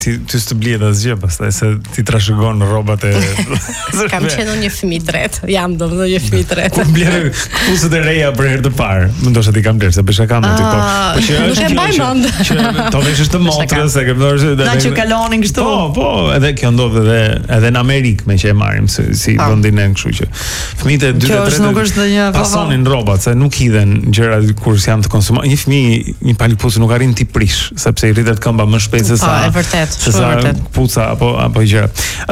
Ti s'të blihet asgjë pastaj se ti trashëgon rrobat e Kam qenë një fëmijë tret. Jam domethënë një fëmijë tret. Ku bler kputucët e reja për herë të parë. Ndoshta ti kam bler se bësh kam ti po. Nuk e mbaj mend. To veshësh të motrës se ke bërë Na që kalonin kështu. Po, edhe kjo ndodh edhe në Amerikë me që e marrim si vendin e kështu që fëmijët e 2-3 pasonin rrobat se nuk hidhen gjëra kur janë të konsumuar. Një fëmijë një palë kputuc nuk arrin ti prish sepse i rritet këmba më shpejt se sa. Po, e vërtet. Kputuca apo gjëra.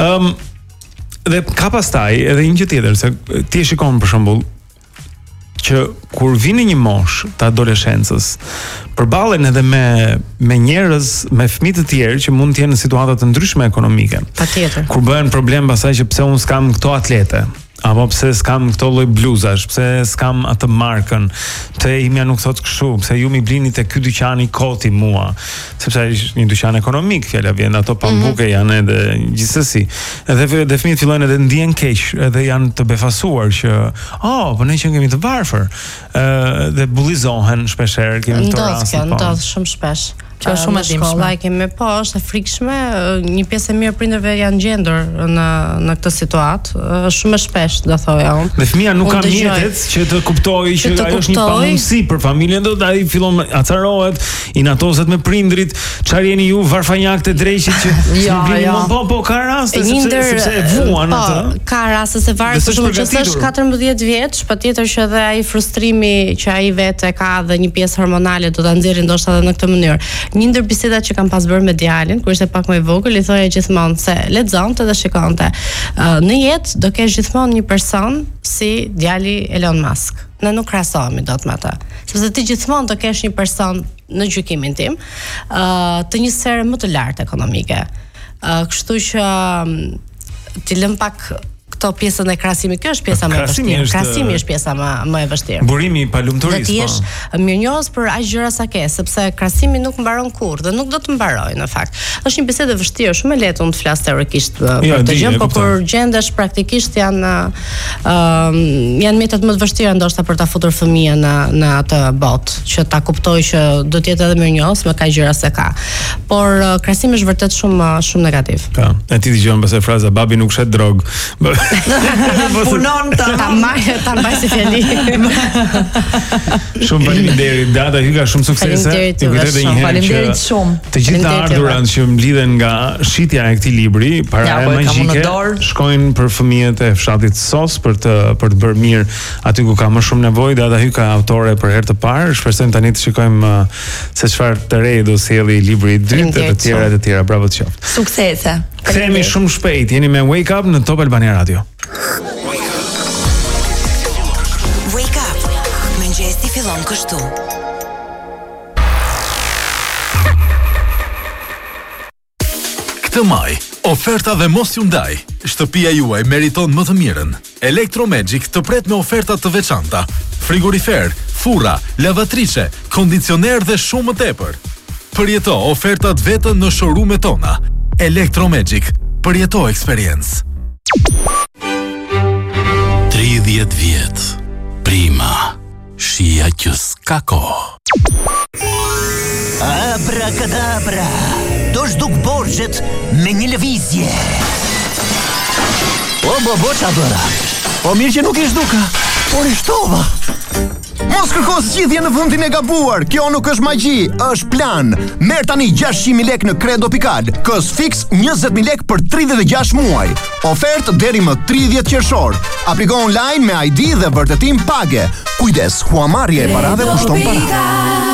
Dhe ka pastaj edhe një gjë tjetër se ti e shikon për shembull që kur vini një moshë të adoleshencës, përballen edhe me njerëz, me fëmijë të tjerë që mund të jenë në situata të ndryshme ekonomike. Patjetër. Kur bëhen problem pastaj që pse unë s'kam këto atlete, apo pse s'kam këto lloj bluzash, pse s'kam atë markën, pse imja nuk thot kështu, pse ju mi blini te ky dyqan i koti mua, sepse është një dyqan ekonomik, fjala vjen, ato pambuke janë edhe gjithsesi. Edhe fëmijët fillojnë edhe ndihen keq, edhe janë të befasuar që, po ne që kemi të varfër, dhe bullizohen shpeshherë, kemi këto raste. Ndodh shumë shpesh. Që është shumë e dimshme. Shkolla e kemi është e frikshme, një pjesë e mirë prindërve janë gjendur në këtë situatë, shumë e shpesh do thoja unë. Dhe fëmia nuk ka mjetet që të kuptojë që ajo është një pamundësi për familjen, do ai fillon acarohet, inatoset me prindrit, çfarë jeni ju varfanjak të drejshit që po ka raste sepse e vuan atë. Ka raste se varet për shkak që është 14 vjeç, patjetër që edhe ai frustrimi që ai vetë ka dhe një pjesë hormonale do ta nxjerrë ndoshta edhe në këtë mënyrë. Një ndër bisedat që kam pas bërë me djalin, kur ishte pak më i vogël, i thoja gjithmonë se lexonte dhe shikonte. Në jetë do kesh gjithmonë një person si djali Elon Musk. Ne nuk krahasohemi dot me atë. Sepse ti gjithmonë do kesh një person në gjykimin tim, të një sfere më të lartë ekonomike. Kështu që ti lëm pak këto pjesën e krahasimit, kjo është pjesa më e vështirë. Krahasimi është pjesa më e vështirë. Burimi i palumturisë. Ti je mirënjohës për aq gjëra sa ke, sepse krahasimi nuk mbaron kurrë dhe nuk do të mbarojë në fakt. Është një bisedë e vështirë, shumë e lehtë unë të flas teorikisht për këtë gjë, por kur gjendesh praktikisht janë mjetet më të vështira ndoshta për ta futur fëmijën në atë botë, që ta kuptojë që do të jetë edhe mirënjohës me kaq gjëra se ka. Por krahasimi është vërtet shumë negativ. Po. E ti dëgjon pastaj fraza babi nuk shet drog. Punon ta mbaj si fjali. Shumë faleminderit Dada, hyka shumë suksese. Faleminderit shumë. Të gjitha ardhurat që mblidhen nga shitja e këtij libri, para magjike, shkojnë për fëmijët e fshatit SOS për të bërë mirë aty ku ka më shumë nevojë. Dada hyka autore për herë të parë. Shpresojmë tani të shikojmë se çfarë të re do sjellë libri i dytë e të tjera. Bravo të qoftë. Suksese. Kthehemi shumë shpejt. Jeni me Wake Up në Top Albania Radio. Wake Up. Mëngjesi fillon kështu. Këtë maj, oferta dhe mos ju ndaj. Shtëpia juaj meriton më të mirën. Electromagic të pret me oferta të veçanta. Frigorifer, furra, lavatrice, kondicioner dhe shumë më tepër. Përjeto ofertat vetën në showroom-et tona. Electromagic, përjeto experience. 30 vjet. Prima. Shia që s'ka kohë. Abracadabra. Do zhduk borxhet me një lëvizje. Bo qa bëra. Po mirë që nuk i zhduka, por i shtova. Mos kërko zgjidhje në fundin e gabuar. Kjo nuk është magji, është plan. Merr tani 600.000 lek në Credo Pikal. Kos fix 20.000 lek për 36 muaj. Ofertë deri më 30 qershor. Apliko online me ID dhe vërtetim page. Kujdes, huamarrja e parave kushton para.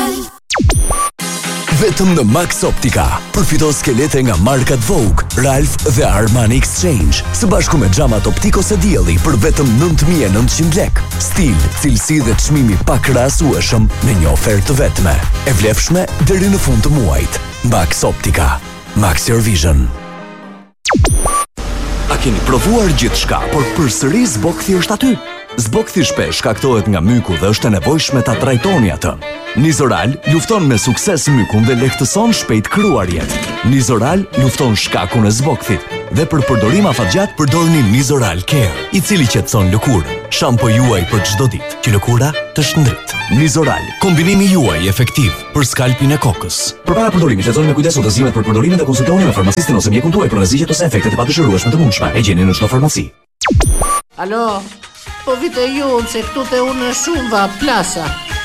Vetëm në Max Optica përfito skelete nga markat Vogue, Ralph dhe Armani Exchange, së bashku me xhamat optikose dielli për vetëm 9.900 lek. Stil, cilësi dhe çmimi pa krahasueshëm në një ofertë të vetme, e vlefshme deri në fund të muajit. Max Optica. Max Your Vision. A keni provuar gjithçka, por përsëri zbokthi është aty? Zbokthi shpesh shkaktohet nga myku dhe është e nevojshme ta trajtoni atë. Nizoral lufton me sukses mykun dhe lehtëson shpejt kryuarjet. Nizoral lufton shkakun e zbokthit. Dhe për përdorim afatgjat përdorni Nizoral Care, i cili qetëson lëkurën. Shampo juaj për çdo ditë, që lëkura të shndrit. Nizoral, kombinimi juaj efektiv për skalpin e kokës. Përpara përdorimit, lexoni me kujdes udhëzimet për përdorimin dhe konsultoni me farmacistin ose mjekun tuaj për rreziqet ose efektet e padëshirueshme të mundshme. E gjeni në çdo farmaci. Alo, po vite ju se këtu te unë shumë va plasa.